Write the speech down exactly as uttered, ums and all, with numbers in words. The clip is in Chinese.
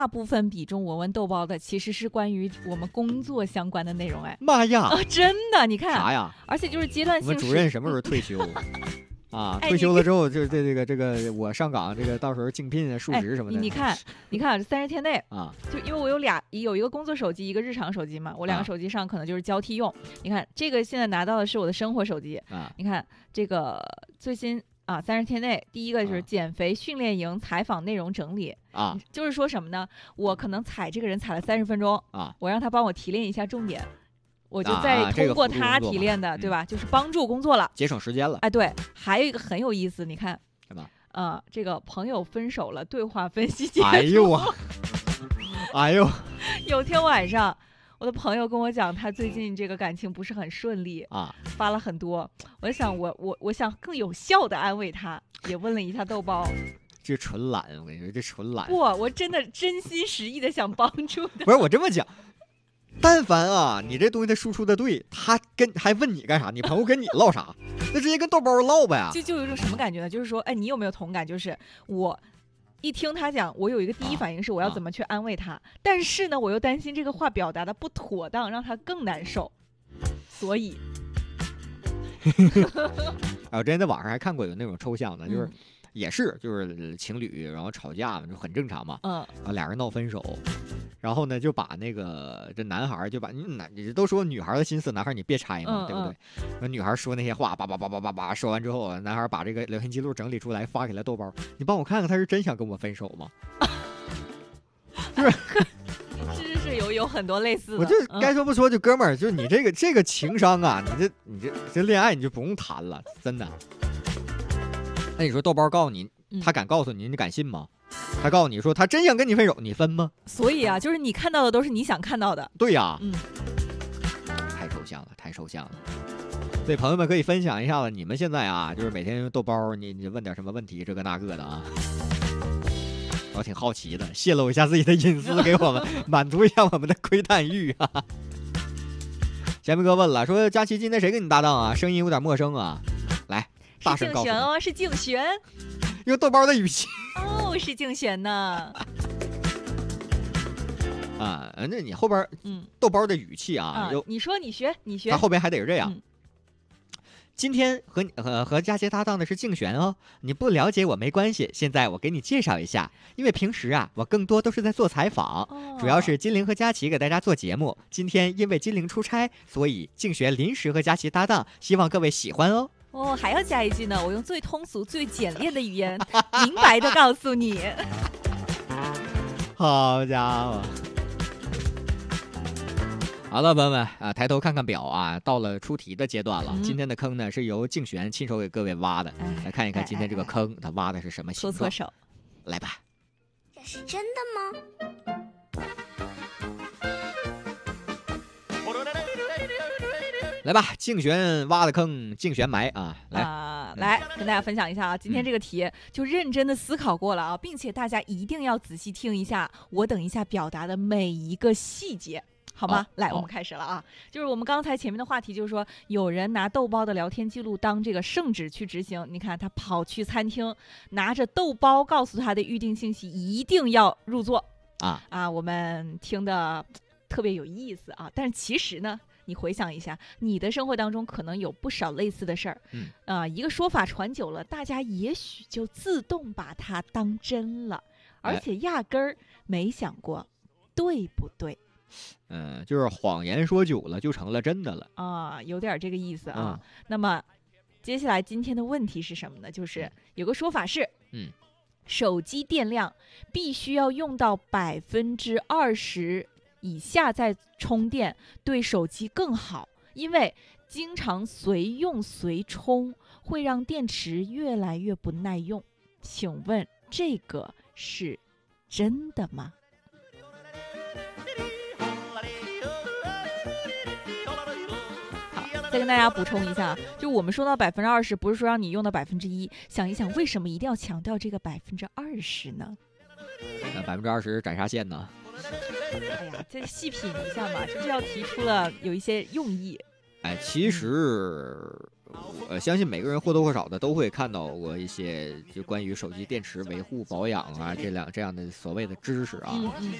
大部分比重我问豆包的其实是关于我们工作相关的内容。哎， 妈呀、 啊，真的，你看啥呀？ 而且就是阶段我性。 们主任什么时候退休？啊， 哎退休了之后就这这个这个我上岗，这个到时候竞聘述职什么的。 哎、你, 你看，你看三十天内啊， 就因为我有俩，有一个工作手机，一个日常手机嘛，我两个手机上可能就是交替用。啊、你看这个现在拿到的是我的生活手机。 啊， 你看这个最新啊，三十天内第一个就是减肥训练营采访内容整理啊， 就是说什么呢？我可能踩这个人踩了三十分钟啊， 我让他帮我提炼一下重点。我就再通过他提炼的， 啊这个、 对吧？就是帮助工作了， 节省时间了。 哎，对，还有一个很有意思，你看什么？ 呃，这个朋友分手了，对话分析结束。 哎呦我，哎呦， 有天晚上，我的朋友跟我讲，他最近这个感情不是很顺利啊， 发了很多。我就想，我我我想更有效的安慰他，也问了一下豆包。 这纯懒，我跟你说，这纯懒。 不，我真的真心实意的想帮助的。 不是我这么讲。但凡啊，你这东西他输出的对，他跟还问你干啥？你朋友跟你唠啥？那直接跟豆包唠呗呀。 就就有一种什么感觉呢？就是说，哎，你有没有同感？就是我一听他讲，我有一个第一反应是我要怎么去安慰他，啊、但是呢，我又担心这个话表达的不妥当，让他更难受，所以。 啊，我之前在网上还看过有那种抽象的，就是、 嗯、 也是就是情侣然后吵架嘛，就很正常嘛。 嗯。 啊，俩人闹分手。然后呢，就把那个这男孩就把你男，你都说女孩的心思，男孩你别拆嘛， 嗯、 对不对？那女孩说那些话，叭叭叭叭叭叭，说完之后，男孩把这个聊天记录整理出来，发给了豆包。你帮我看看，他是真想跟我分手吗？就是是是是，有有很多类似的。 我就该说不说，就哥们儿，就你这个这个情商啊，你这你这这恋爱你就不用谈了，真的。那你说豆包告诉你，他敢告诉你，你敢信吗？他告诉你说他真想跟你分手，你分吗？ 所以啊，就是你看到的都是你想看到的。 对呀、啊， 嗯， 太抽象了，太抽象了。所以朋友们可以分享一下子，你们现在啊，就是每天用豆包，你你问点什么问题，这个那个的啊，我挺好奇的，泄露一下自己的隐私给我们，满足一下我们的窥探欲啊。前面哥问了，说佳琪今天谁跟你搭档啊？声音有点陌生啊，来，大声告诉我。 是竞选哦，是竞选。 用豆包的语气哦，是竞选呢。 啊，那你后边嗯， 豆包的语气啊， 啊你说你学你学， 他后边还得是这样。 嗯、 今天和和和佳杰搭档的是竞选哦，你不了解我没关系，现在我给你介绍一下，因为平时啊，我更多都是在做采访， 哦、 主要是金玲和佳琪给大家做节目。今天因为金玲出差，所以竞选临时和佳琪搭档，希望各位喜欢哦。 哦，还要加一句呢，我用最通俗、最简练的语言，明白的告诉你。 好家伙！好了，朋友们啊，抬头看看表啊，到了出题的阶段了。嗯、今天的坑呢是由竞选亲手给各位挖的，哎、来看一看今天这个坑，他挖的是什么形状？ 搓搓手， 来吧。 这是真的吗？ 来吧，竞选挖的坑，竞选埋啊！来、 呃，来跟大家分享一下啊，今天这个题就认真的思考过了啊，并且大家一定要仔细听一下我等一下表达的每一个细节，好吗？ 哦、 来， 哦、 我们开始了啊！就是我们刚才前面的话题，就是说有人拿豆包的聊天记录当这个圣旨去执行，你看他跑去餐厅，拿着豆包告诉他的预定信息，一定要入座啊啊！我们听的特别有意思啊，但是其实呢。你回想一下，你的生活当中可能有不少类似的事儿， 嗯啊、呃，一个说法传久了，大家也许就自动把它当真了，而且压根儿没想过对不对。 嗯、呃，就是谎言说久了就成了真的了啊，有点这个意思啊。 嗯、 那么接下来今天的问题是什么呢？就是有个说法是， 嗯， 手机电量必须要用到百分之二十。以下再充电对手机更好，因为经常随用随充会让电池越来越不耐用。请问这个是真的吗？好，再跟大家补充一下，就我们说到百分之二十，不是说让你用到百分之一，想一想为什么一定要强调这个百分之二十呢？ 那百分之二十斩啥线呢？ 哎呀，再细品一下嘛，就这道题出了有一些用意。 哎，其实呃，相信每个人或多或少的都会看到过一些就关于手机电池维护保养啊这两这样的所谓的知识啊。 嗯嗯